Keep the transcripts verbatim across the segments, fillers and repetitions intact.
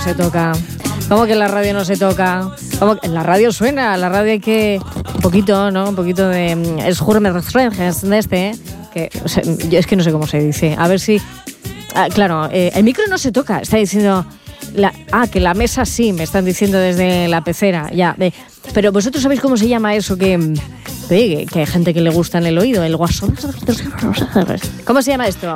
Se toca. ¿Cómo que en la radio no se toca? ¿Cómo que en la radio suena? La radio hay que... Un poquito, ¿no? Un poquito de... Es de este, ¿eh? Que, o sea, yo es que no sé cómo se dice. A ver si... Ah, claro, eh, el micro no se toca. Está diciendo... La, ah, que la mesa sí, me están diciendo desde la pecera. Ya, eh, pero vosotros sabéis cómo se llama eso que... Que, que hay gente que le gusta en el oído. El guasón. ¿Cómo se llama esto?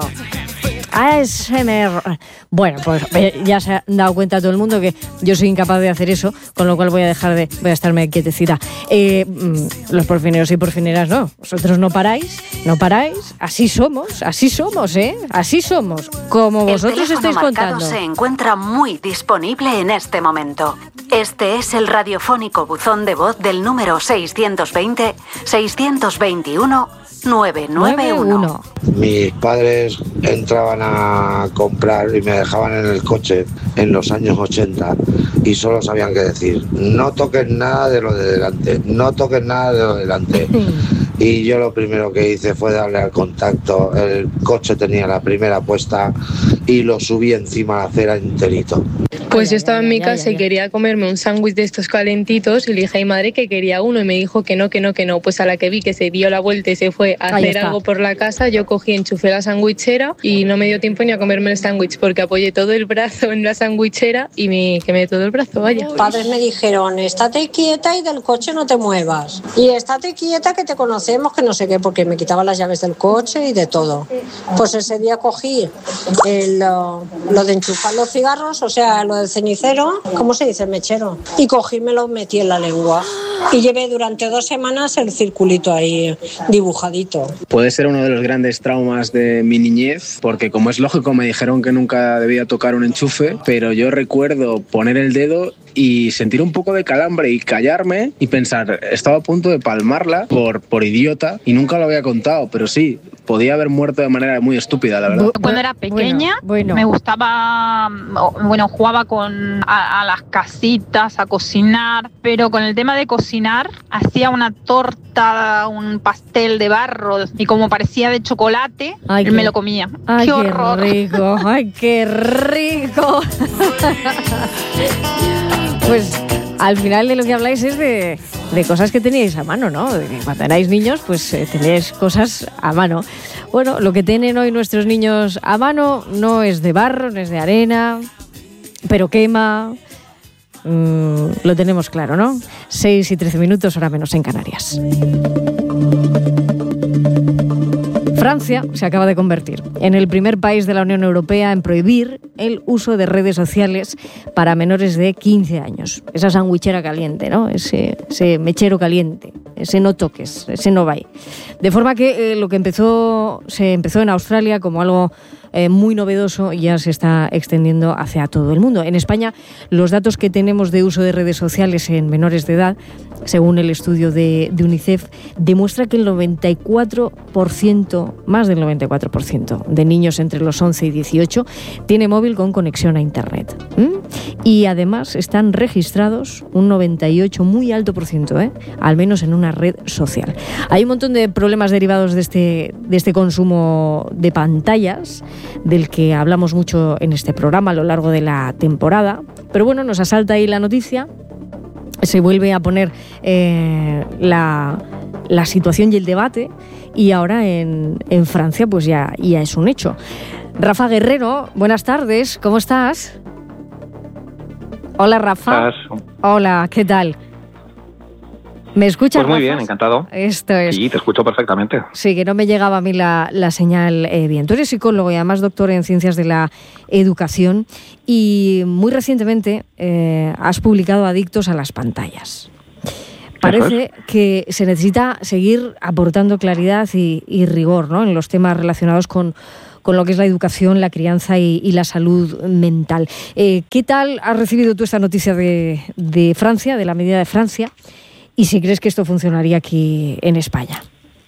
A S M R. Bueno, pues ya se ha dado cuenta todo el mundo que yo soy incapaz de hacer eso, con lo cual voy a dejar de, voy a estarme quietecita. Eh, los porfineros y porfineras no, vosotros no paráis, no paráis, así somos, así somos, ¿eh? Así somos, como vosotros estáis contando. El teléfono marcado se encuentra muy disponible en este momento. Este es el radiofónico buzón de voz del número seiscientos veinte, seiscientos veintiuno, nueve nueve uno. Mis padres entraban a comprar y me dejaban en el coche en los años ochenta y solo sabían qué decir: no toques nada de lo de delante, no toques nada de lo de delante. Y yo lo primero que hice fue darle al contacto. El coche tenía la primera puesta y lo subí encima de la acera enterito. Pues yo estaba en mi casa y quería comerme un sándwich de estos calentitos y le dije a mi madre que quería uno y me dijo que no, que no, que no. Pues a la que vi que se dio la vuelta y se fue a hacer algo por la casa, yo cogí, enchufé la sandwichera y no me dio tiempo ni a comerme el sándwich porque apoyé todo el brazo en la sandwichera y me quemé todo el brazo, vaya. Mis padres me dijeron: estate quieta y del coche no te muevas. Y estate quieta que te conocemos, que no sé qué, porque me quitaban las llaves del coche y de todo. Pues ese día cogí el, lo, lo de enchufar los cigarros, o sea, lo del cenicero, ¿cómo se dice? Mechero. Y cogí y me lo metí en la lengua. Y llevé durante dos semanas el circulito ahí dibujadito. Puede ser uno de los grandes traumas de mi niñez, porque como es lógico me dijeron que nunca debía tocar un enchufe, pero yo recuerdo poner el dedo y sentir un poco de calambre y callarme y pensar, estaba a punto de palmarla por, por idiota y nunca lo había contado, pero sí, podía haber muerto de manera muy estúpida, la verdad. Cuando era pequeña, bueno, bueno. me gustaba, bueno, jugaba con a, a las casitas, a cocinar, pero con el tema de cocinar, hacía una torta, un pastel de barro y como parecía de chocolate, ay, me qué, lo comía. Ay, ¡Qué horror! ¡Qué rico! ¡Ay, qué rico! Pues al final de lo que habláis es de, de cosas que teníais a mano, ¿no? De que cuando erais niños, pues eh, teníais cosas a mano. Bueno, lo que tienen hoy nuestros niños a mano no es de barro, no es de arena, pero quema. Mm, lo tenemos claro, ¿no? seis y trece minutos, hora menos en Canarias. Francia se acaba de convertir en el primer país de la Unión Europea en prohibir el uso de redes sociales para menores de quince años. Esa sandwichera caliente, ¿no? Ese, ese mechero caliente, ese no toques, ese no vaya. De forma que eh, lo que empezó se empezó en Australia como algo eh, muy novedoso y ya se está extendiendo hacia todo el mundo. En España, los datos que tenemos de uso de redes sociales en menores de edad, según el estudio de, de UNICEF, demuestra que el noventa y cuatro por ciento, más del noventa y cuatro por ciento de niños entre los once y dieciocho tiene móvil con conexión a Internet. ¿Mm? Y además están registrados un noventa y ocho, muy alto por ciento, ¿eh? Al menos en una red social. Hay un montón de problemas derivados de este, de este consumo de pantallas, del que hablamos mucho en este programa a lo largo de la temporada. Pero bueno, nos asalta ahí la noticia. Se vuelve a poner eh, la, la situación y el debate, y ahora en, en Francia pues ya, ya es un hecho. Rafa Guerrero, buenas tardes, ¿cómo estás? Hola, Rafa. Hola, ¿qué tal? ¿Me escuchas, Pues muy Rafa? bien, encantado. Esto es. Sí, te escucho perfectamente. Sí, que no me llegaba a mí la, la señal eh, bien. Tú eres psicólogo y además doctor en Ciencias de la Educación y muy recientemente eh, has publicado Adictos a las pantallas. Parece que se necesita seguir aportando claridad y, y rigor, ¿no?, en los temas relacionados con, con lo que es la educación, la crianza y, y la salud mental. Eh, ¿Qué tal has recibido tú esta noticia de, de Francia, de la medida de Francia? Y si crees que esto funcionaría aquí en España.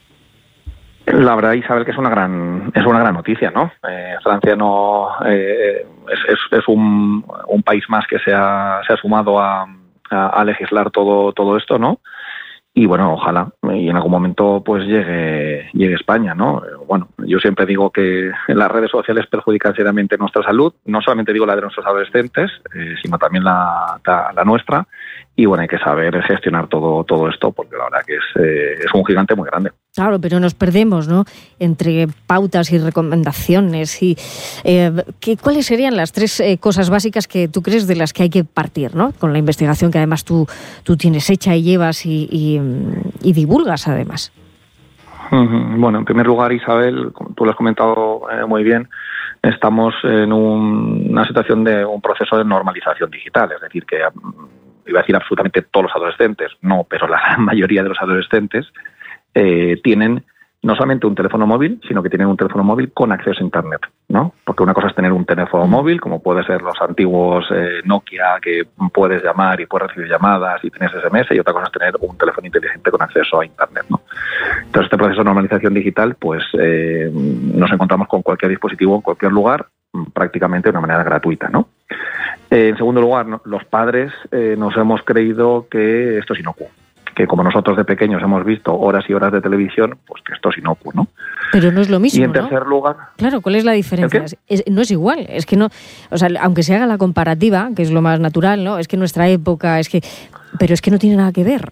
La verdad, Isabel, que es una gran es una gran noticia, ¿no? Eh, Francia no eh, es, es, es un, un país más que se ha, se ha sumado a, a, a legislar todo todo esto, ¿no? Y bueno, ojalá y en algún momento pues llegue llegue España, ¿no? bueno, yo siempre digo que las redes sociales perjudican seriamente nuestra salud, no solamente digo la de nuestros adolescentes, eh, sino también la, la, la nuestra, y bueno, hay que saber gestionar todo, todo esto, porque la verdad que es, eh, es un gigante muy grande. Claro, pero nos perdemos, ¿no?, entre pautas y recomendaciones. Y eh, ¿qué, ¿Cuáles serían las tres eh, cosas básicas que tú crees de las que hay que partir, ¿no?, con la investigación que además tú, tú tienes hecha y llevas y, y, y divulgas además? Bueno, en primer lugar, Isabel, como tú lo has comentado eh, muy bien, estamos en un, una situación de un proceso de normalización digital, es decir, que iba a decir absolutamente todos los adolescentes, no, pero la gran mayoría de los adolescentes eh, tienen no solamente un teléfono móvil, sino que tienen un teléfono móvil con acceso a Internet, ¿no? Porque una cosa es tener un teléfono móvil, como puede ser los antiguos eh, Nokia, que puedes llamar y puedes recibir llamadas y tienes ese eme ese, y otra cosa es tener un teléfono inteligente con acceso a Internet, ¿no? Entonces, este proceso de normalización digital, pues eh, nos encontramos con cualquier dispositivo en cualquier lugar, prácticamente de una manera gratuita, ¿no? Eh, en segundo lugar, ¿no?, los padres eh, nos hemos creído que esto es inocuo, que como nosotros de pequeños hemos visto horas y horas de televisión, pues que esto es inocuo, ¿no? Pero no es lo mismo, Y en ¿no? tercer lugar... Claro, ¿cuál es la diferencia? Es, no es igual, es que no... O sea, aunque se haga la comparativa, que es lo más natural, ¿no? Es que nuestra época, es que... Pero es que no tiene nada que ver.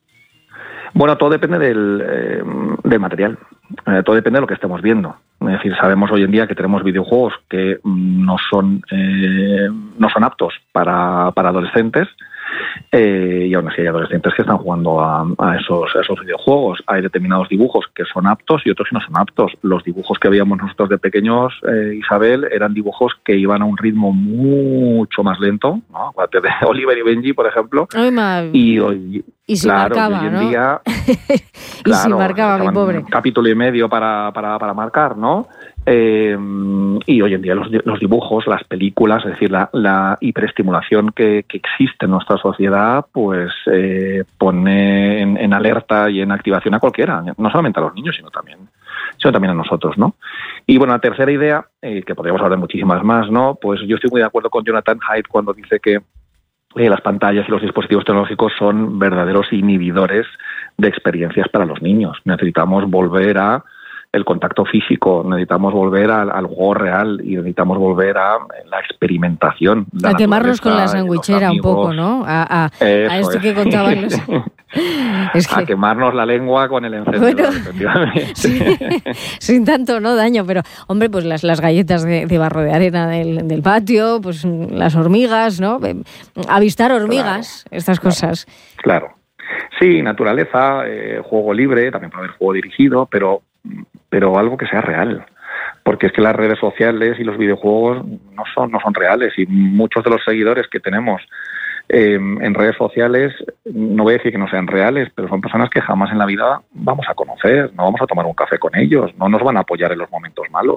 Bueno, todo depende del, eh, del material, eh, todo depende de lo que estemos viendo. Es decir, sabemos hoy en día que tenemos videojuegos que no son, eh, no son aptos para, para adolescentes, Eh, y aún así hay adolescentes que están jugando a, a, esos, a esos videojuegos. Hay determinados dibujos que son aptos y otros que no son aptos. Los dibujos que veíamos nosotros de pequeños, eh, Isabel, eran dibujos que iban a un ritmo mucho más lento, ¿no? Acuérdate de Oliver y Benji, por ejemplo. Ay, ma... Y hoy, y si claro, marcaba, hoy en ¿no? día, y claro, si marcaba, mi pobre. Un capítulo y medio para, para, para marcar, ¿no? Eh, y hoy en día los, los dibujos, las películas, es decir, la, la hiperestimulación que, que existe en nuestra sociedad, pues eh, pone en, en alerta y en activación a cualquiera, no solamente a los niños, sino también, sino también a nosotros, ¿no? Y bueno, la tercera idea, eh, que podríamos hablar de muchísimas más, ¿no? Pues yo estoy muy de acuerdo con Jonathan Haidt cuando dice que eh, las pantallas y los dispositivos tecnológicos son verdaderos inhibidores de experiencias para los niños. Necesitamos volver a el contacto físico, necesitamos volver al, al juego real y necesitamos volver a la experimentación. La a quemarnos con la sandwichera un poco, ¿no? A, a, a esto es. que contaban los... es que... A quemarnos la lengua con el encendedor, bueno, efectivamente. Sí, sin tanto no daño, pero hombre, pues las, las galletas de, de barro de arena del, del patio, pues las hormigas, ¿no? Avistar hormigas, claro, estas cosas. Claro. Sí, naturaleza, eh, juego libre, también puede haber juego dirigido, pero pero algo que sea real, porque es que las redes sociales y los videojuegos no son no son reales, y muchos de los seguidores que tenemos eh, en redes sociales, no voy a decir que no sean reales, pero son personas que jamás en la vida vamos a conocer, no vamos a tomar un café con ellos, no nos van a apoyar en los momentos malos.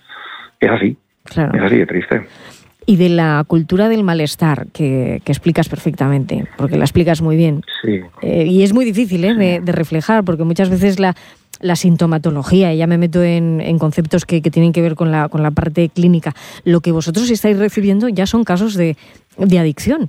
Es así, claro. Es así de triste. Y de la cultura del malestar, que, que explicas perfectamente, porque la explicas muy bien. Sí. Eh, y es muy difícil ¿eh? de, de reflejar, porque muchas veces la, la sintomatología, y ya me meto en, en conceptos que, que tienen que ver con la, con la parte clínica, lo que vosotros estáis recibiendo ya son casos de, de adicción.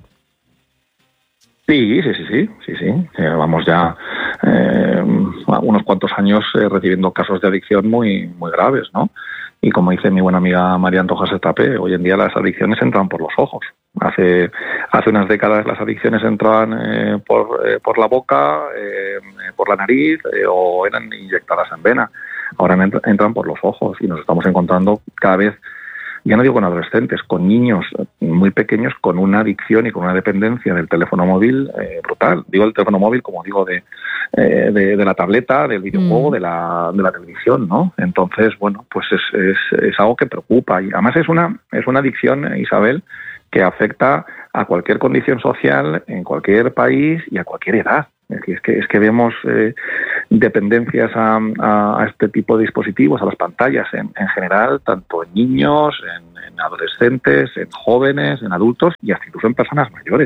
Sí, sí, sí, sí, sí, sí. Llevamos ya eh, unos cuantos años eh, recibiendo casos de adicción muy, muy graves, ¿no? Y como dice mi buena amiga María Antojas Estapé, hoy en día las adicciones entran por los ojos. Hace hace unas décadas las adicciones entraban eh, por, eh, por la boca, eh, por la nariz eh, o eran inyectadas en vena. Ahora entran por los ojos y nos estamos encontrando cada vez, ya no digo con adolescentes, con niños muy pequeños con una adicción y con una dependencia del teléfono móvil eh, brutal. Digo el teléfono móvil, como digo, de, eh, de, de la tableta, del videojuego, mm. de la de la televisión, ¿no? Entonces, bueno, pues es, es, es algo que preocupa. Y además es una, es una adicción, Isabel, que afecta a cualquier condición social, en cualquier país y a cualquier edad. Es que, es que, es que vemos eh, dependencias a, a, a este tipo de dispositivos, a las pantallas en, en general, tanto en niños, en, en adolescentes, en jóvenes, en adultos y hasta incluso en personas mayores.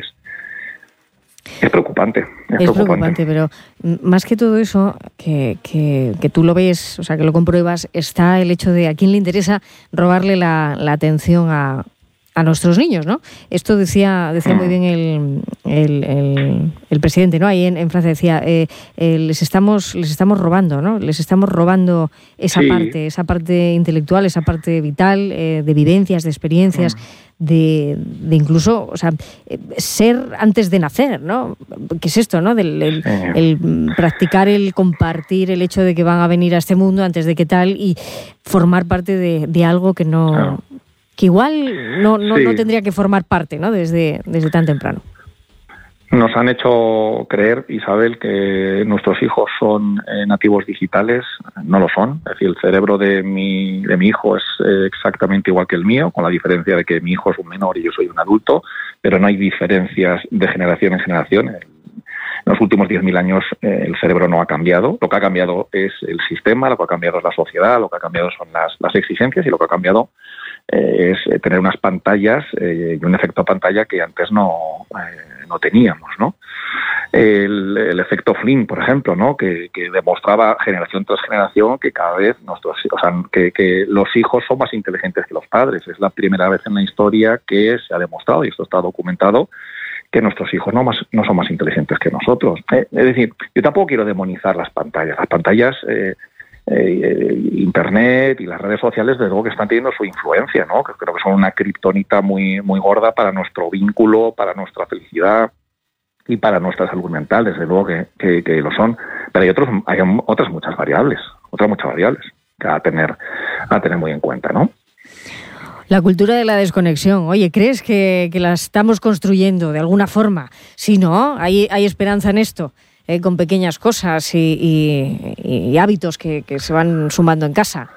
Es preocupante. Es, es preocupante. preocupante, pero más que todo eso, que, que, que tú lo ves, o sea, que lo compruebas, está el hecho de a quién le interesa robarle la, la atención a... a nuestros niños, ¿no? Esto decía decía muy bien el, el, el, el presidente, ¿no? Ahí en, en Francia decía, eh, eh, les estamos les estamos robando, ¿no? Les estamos robando esa sí. parte, esa parte intelectual, esa parte vital, eh, de vivencias, de experiencias, mm. de, de incluso, o sea, ser antes de nacer, ¿no? ¿Qué es esto, no? Del, el, sí. el practicar, el compartir, el hecho de que van a venir a este mundo antes de que tal y formar parte de, de algo que no... Claro. que igual no, no, sí. no tendría que formar parte, ¿no? Desde, desde tan temprano. Nos han hecho creer, Isabel, que nuestros hijos son eh, nativos digitales. No lo son. Es decir, el cerebro de mi, de mi hijo es eh, exactamente igual que el mío, con la diferencia de que mi hijo es un menor y yo soy un adulto, pero no hay diferencias de generación en generación. En los últimos diez mil años eh, el cerebro no ha cambiado. Lo que ha cambiado es el sistema, lo que ha cambiado es la sociedad, lo que ha cambiado son las, las exigencias y lo que ha cambiado eh, es tener unas pantallas eh, y un efecto pantalla que antes no... Eh, no teníamos, ¿no? El, el efecto Flynn, por ejemplo, ¿no? Que, que demostraba generación tras generación que cada vez nuestros, o sea, que, que los hijos son más inteligentes que los padres. Es la primera vez en la historia que se ha demostrado, y esto está documentado, que nuestros hijos no, más, no son más inteligentes que nosotros. Eh, es decir, yo tampoco quiero demonizar las pantallas. Las pantallas... Eh, Eh, Internet y las redes sociales, desde luego que están teniendo su influencia, ¿no? Que creo que son una kriptonita muy muy gorda para nuestro vínculo, para nuestra felicidad y para nuestra salud mental, desde luego que, que, que lo son. Pero hay otros, hay otras muchas variables, otras muchas variables que a tener a tener muy en cuenta, ¿no? La cultura de la desconexión. Oye, ¿crees que, que la estamos construyendo de alguna forma? Si no, hay, hay esperanza en esto. Eh, con pequeñas cosas y, y, y hábitos que, que se van sumando en casa.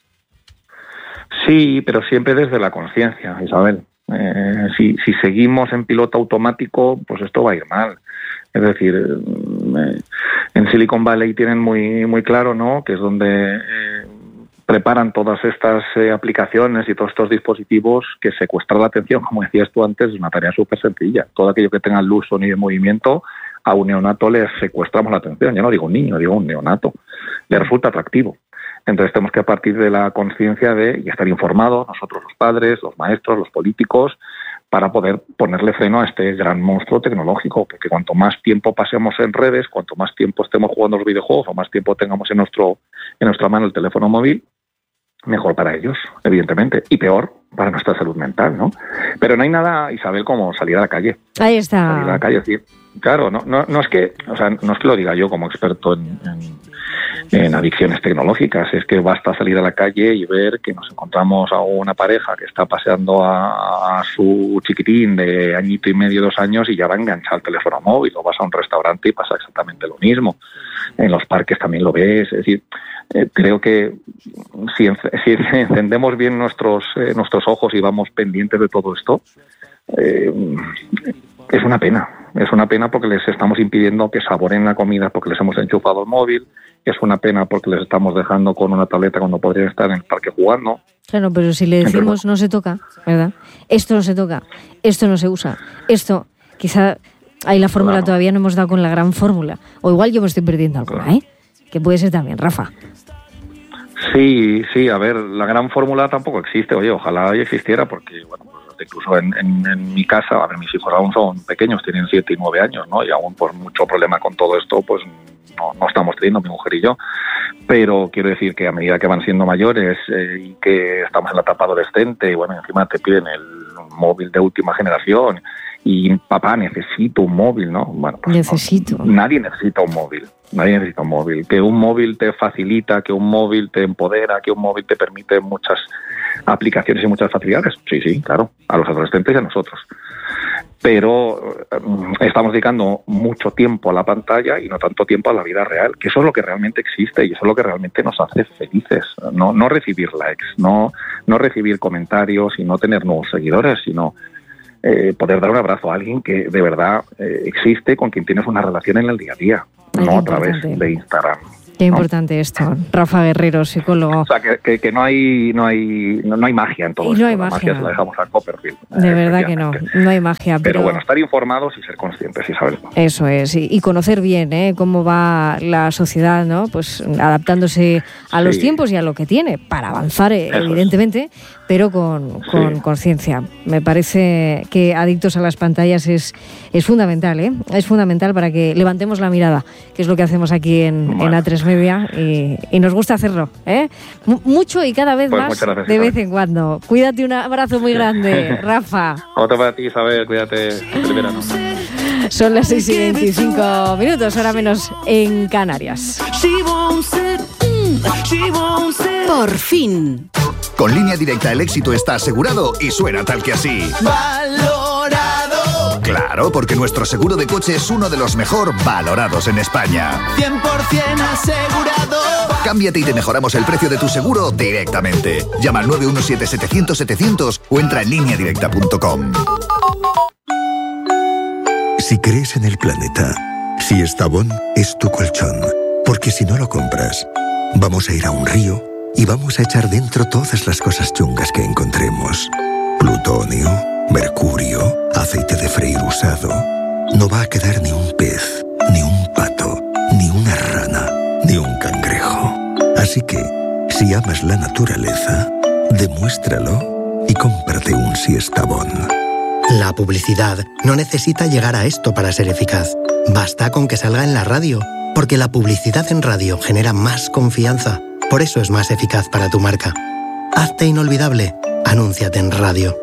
Sí, pero siempre desde la conciencia, Isabel. Eh, si, si seguimos en piloto automático, pues esto va a ir mal. Es decir, eh, en Silicon Valley tienen muy muy claro, ¿no?, que es donde eh, preparan todas estas eh, aplicaciones y todos estos dispositivos, que secuestrar la atención, como decías tú antes, es una tarea súper sencilla. Todo aquello que tenga luz, sonido y movimiento, a un neonato le secuestramos la atención. Yo no digo un niño, digo un neonato. Le resulta atractivo. Entonces tenemos que partir de la conciencia de y estar informados, nosotros los padres, los maestros, los políticos, para poder ponerle freno a este gran monstruo tecnológico, porque cuanto más tiempo pasemos en redes, cuanto más tiempo estemos jugando los videojuegos o más tiempo tengamos en nuestro en nuestra mano el teléfono móvil, mejor para ellos, evidentemente, y peor para nuestra salud mental, ¿no? Pero no hay nada, Isabel, como salir a la calle. Ahí está. Salir a la calle, es decir, claro, no, no, no es que, o sea, no es que lo diga yo como experto en, en, en adicciones tecnológicas, es que basta salir a la calle y ver que nos encontramos a una pareja que está paseando a, a su chiquitín de añito y medio, dos años, y ya va enganchado al teléfono móvil, o vas a un restaurante y pasa exactamente lo mismo. En los parques también lo ves, es decir, eh, creo que si, si encendemos bien nuestros eh, nuestros ojos y vamos pendientes de todo esto, eh, es una pena. Es una pena porque les estamos impidiendo que saboren la comida porque les hemos enchufado el móvil. Es una pena porque les estamos dejando con una tableta cuando podrían estar en el parque jugando. Claro, pero si le decimos no se toca, ¿verdad? Esto no se toca, esto no se usa, esto quizá... Ahí la fórmula claro. Todavía no hemos dado con la gran fórmula. O igual yo me estoy perdiendo alguna, ¿eh? Que puede ser también, Rafa. Sí, sí, a ver, la gran fórmula tampoco existe. Oye, ojalá ya existiera porque, bueno, pues incluso en, en, en mi casa, a ver, mis hijos aún son pequeños, tienen siete y nueve años, ¿no? Y aún por mucho problema con todo esto, pues no, no estamos teniendo, mi mujer y yo. Pero quiero decir que a medida que van siendo mayores eh, y que estamos en la etapa adolescente y, bueno, encima te piden el móvil de última generación... Y papá, necesito un móvil, ¿no? Bueno, pues necesito. No, nadie necesita un móvil, nadie necesita un móvil. Que un móvil te facilita, que un móvil te empodera, que un móvil te permite muchas aplicaciones y muchas facilidades. Sí, sí, claro, a los adolescentes y a nosotros. Pero eh, estamos dedicando mucho tiempo a la pantalla y no tanto tiempo a la vida real, que eso es lo que realmente existe y eso es lo que realmente nos hace felices. No, no recibir likes, no, no recibir comentarios y no tener nuevos seguidores, sino... Eh, poder dar un abrazo a alguien que de verdad eh, existe, con quien tienes una relación en el día a día, Ay, no a través de Instagram. Qué ¿no? importante esto. Rafa Guerrero, psicólogo. O sea, que, que, que no hay no hay no, no hay magia en todo y esto. No hay la magia. magia se la dejamos a Copperfield. De eh, verdad que no, no hay magia. Pero... pero bueno, estar informados y ser conscientes y saberlo. Eso es, y, y conocer bien ¿eh? Cómo va la sociedad, ¿no? Pues adaptándose a los sí. tiempos y a lo que tiene para avanzar, Eso evidentemente. Es. pero con, con sí. conciencia. Me parece que Adictos a las Pantallas es, es fundamental, ¿eh? Es fundamental para que levantemos la mirada, que es lo que hacemos aquí en, bueno. en A tres Media, y, y nos gusta hacerlo, ¿eh? M- mucho y cada vez pues más gracias, de vez en cuando. Cuídate, un abrazo muy grande, Rafa. Otro para ti, Isabel, cuídate. Feliz verano. Son las seis y veinticinco minutos, ahora menos en Canarias. Por fin. Con Línea Directa el éxito está asegurado y suena tal que así. ¡Valorado! Claro, porque nuestro seguro de coche es uno de los mejor valorados en España. cien por ciento asegurado. Cámbiate y te mejoramos el precio de tu seguro directamente. Llama al nueve uno siete setecientos setecientos o entra en línea directa punto com. Si crees en el planeta, Siestabón es tu colchón. Porque si no lo compras, vamos a ir a un río y vamos a echar dentro todas las cosas chungas que encontremos. Plutonio, mercurio, aceite de freír usado. No va a quedar ni un pez, ni un pato, ni una rana, ni un cangrejo. Así que, si amas la naturaleza, demuéstralo y cómprate un Siestabón. La publicidad no necesita llegar a esto para ser eficaz. Basta con que salga en la radio, porque la publicidad en radio genera más confianza. Por eso es más eficaz para tu marca. Hazte inolvidable. Anúnciate en radio.